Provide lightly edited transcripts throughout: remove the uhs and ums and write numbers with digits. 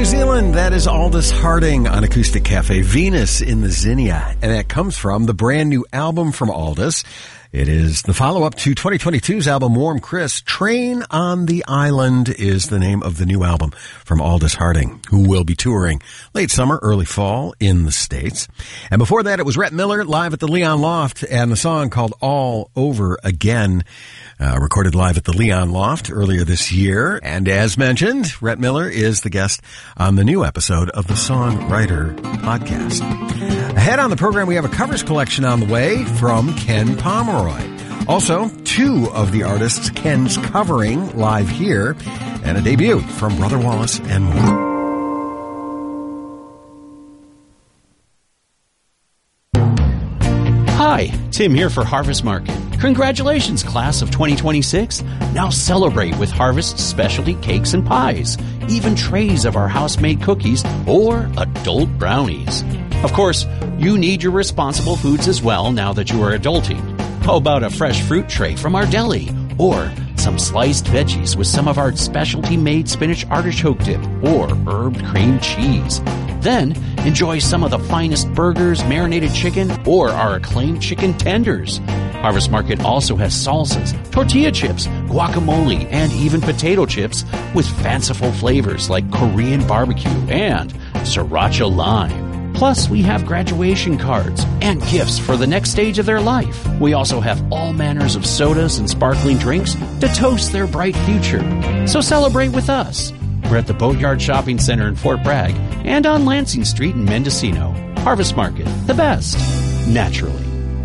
Zealand, that is Aldous Harding on Acoustic Cafe, Venus in the Zinnia. And that comes from the brand new album from Aldous. It is the follow-up to 2022's album Warm Chris. Train on the Island is the name of the new album from Aldous Harding, who will be touring late summer, early fall in the States. And before that, it was Rhett Miller live at the Leon Loft and the song called All Over Again, recorded live at the Leon Loft earlier this year. And as mentioned, Rhett Miller is the guest on the new episode of the Songwriter Podcast. Ahead on the program, we have a covers collection on the way from Ken Pomeroy. Also, two of the artists Ken's covering live here, and a debut from Brother Wallace and more. Hi, Tim here for Harvest Market. Congratulations, class of 2026. Now celebrate with Harvest's specialty cakes and pies, even trays of our house-made cookies or adult brownies. Of course, you need your responsible foods as well now that you are adulting. How about a fresh fruit tray from our deli? Or some sliced veggies with some of our specialty-made spinach artichoke dip or herbed cream cheese. Then, enjoy some of the finest burgers, marinated chicken, or our acclaimed chicken tenders. Harvest Market also has salsas, tortilla chips, guacamole, and even potato chips with fanciful flavors like Korean barbecue and sriracha lime. Plus, we have graduation cards and gifts for the next stage of their life. We also have all manners of sodas and sparkling drinks to toast their bright future. So celebrate with us. We're at the Boatyard Shopping Center in Fort Bragg and on Lansing Street in Mendocino. Harvest Market, the best, naturally.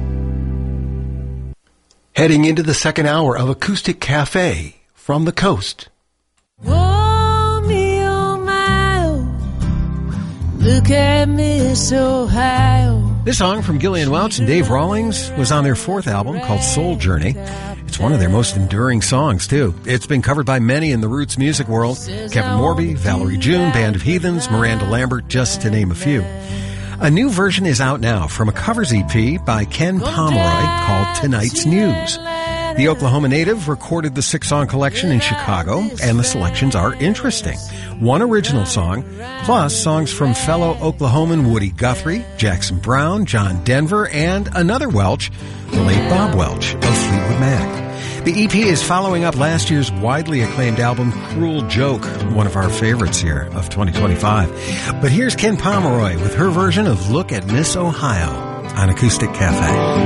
Heading into the second hour of Acoustic Cafe from the coast. Oh, me, oh, my, oh. Look at Miss Ohio. This song from Gillian Welch and Dave Rawlings was on their fourth album called Soul Journey. It's one of their most enduring songs, too. It's been covered by many in the roots music world. Kevin Morby, Valerie June, Band of Heathens, Miranda Lambert, just to name a few. A new version is out now from a covers EP by Ken Pomeroy called Tonight's News. The Oklahoma native recorded the 6-song collection in Chicago, and the selections are interesting. One original song, plus songs from fellow Oklahoman Woody Guthrie, Jackson Browne, John Denver, and another Welch, the late Bob Welch of Fleetwood Mac. The EP is following up last year's widely acclaimed album, Cruel Joke, one of our favorites here of 2025. But here's Ken Pomeroy with her version of Look at Miss Ohio on Acoustic Cafe.